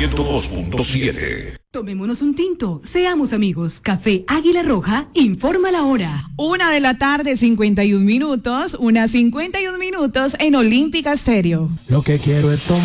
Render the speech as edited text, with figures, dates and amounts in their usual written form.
102.7. Tomémonos un tinto, seamos amigos. Café Águila Roja informa la hora. 1:51 PM, 1:51 en Olímpica Estéreo. Lo que quiero es tomar